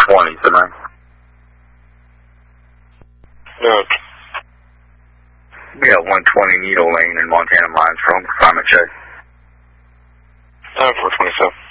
tonight. No. We got 120 Needle Lane in Montana Mines from Climate Check. 427.